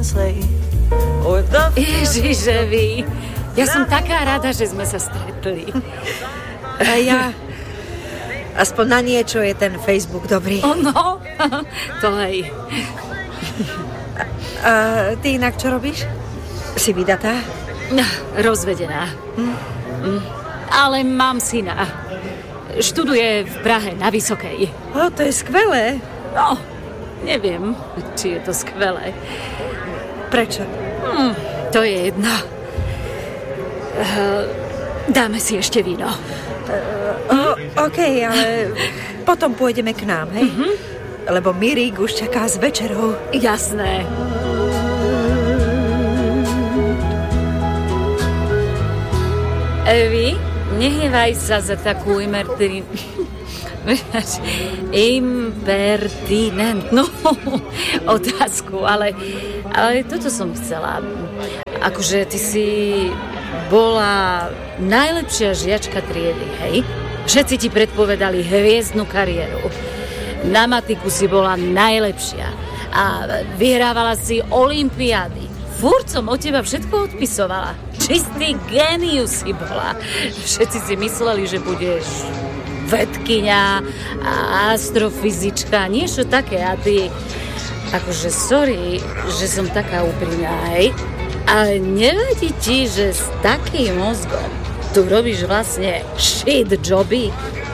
Ježiže, vy. Ja som taká rada, že sme sa stretli. A ja... Aspoň na niečo je ten Facebook dobrý. No, to hej. A ty inak čo robíš? Si vydatá? Rozvedená. Ale mám syna. Študuje v Prahe na Vysokej. To je skvelé. No, neviem, či je to skvelé. Prečo? To je jedno. Dáme si ešte víno. OK, ale potom pôjdeme k nám, hej? Lebo Mirík už čaká s večerou. Jasné. Evi, nehnevaj sa za takú impertinentnú otázku, ale toto som chcela. Akože ty si bola najlepšia žiačka triedy, hej? Všetci ti predpovedali hviezdnu kariéru. Na matiku si bola najlepšia a vyhrávala si olympiády. Furt som od teba všetko odpisovala. Čistý génius si bola. Všetci si mysleli, že budeš vedkyňa a astrofyzička, niečo také. A ty, akože sorry, že som taká úprimná, hej? Ale nevadí ti, že s takým mozgom tu robíš vlastne shit joby?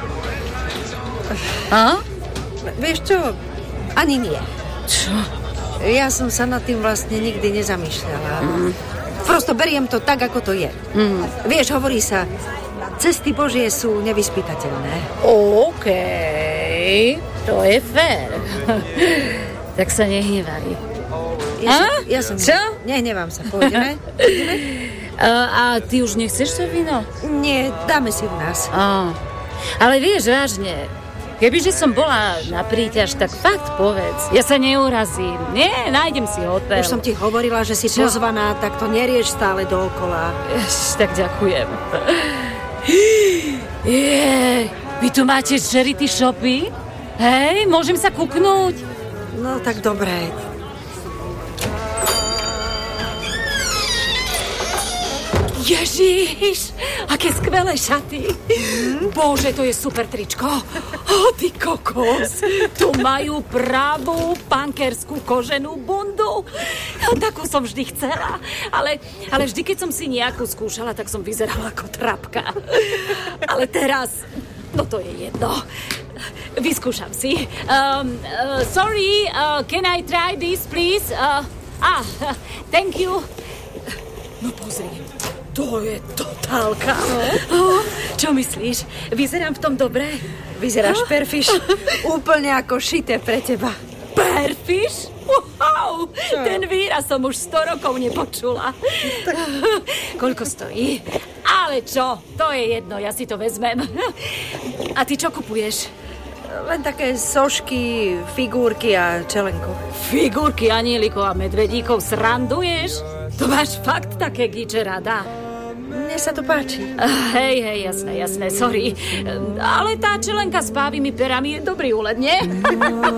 Vieš čo? Ani nie. Čo? Ja som sa nad tým vlastne nikdy nezamýšľala. Prosto beriem to tak, ako to je. Vieš, hovorí sa, cesty Božie sú nevyspytateľné. OK, to je fér. Tak sa nehnevaj. Ja som... Čo? Nehnevám sa, pôjdeme. A ty už nechceš to víno? Nie, dáme si u nás. Ale vieš, vážne, kebyže som bola na príťaž, tak fakt povedz. Ja sa neurazím. Nie, nájdem si hotel. Už som ti hovorila, že si pozvaná, tak to nerieš stále dookola. Tak ďakujem. Vy tu máte charity shopy? Hej, môžem sa kúknúť? No, tak dobre. Ježiš, aké skvelé šaty. Bože, to je super tričko. Ty kokos. Tu majú pravú pankerskú koženú bundu. Takú som vždy chcela. Ale vždy, keď som si nejakú skúšala, tak som vyzerala ako trapka. Ale teraz, no to je jedno. Vyskúšam si. Sorry, can I try this, please? Thank you. No pozri. To je totálka. Čo myslíš? Vyzerám v tom dobre? Vyzeráš perfiš. Úplne ako šité pre teba. Perfiš? Wow! Čo? Ten výraz som už 100 rokov nepočula. Koľko stojí? Ale čo? To je jedno, ja si to vezmem. A ty čo kupuješ? Len také sošky, figurky a čelenku. Figurky anielikov a medvedíkov sranduješ? To máš fakt také gíče rada? Mne sa to páči. Hej, jasné, sorry. Ale tá čelenka s pávými perami je dobrý úlet, nie?